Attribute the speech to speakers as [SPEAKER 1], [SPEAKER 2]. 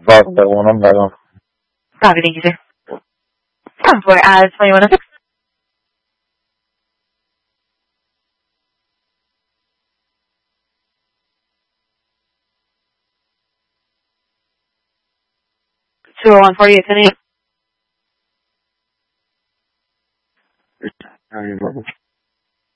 [SPEAKER 1] Vodka 1 metal.
[SPEAKER 2] Copy, thank you, sir. For as 2106. Two 148, 10
[SPEAKER 1] How you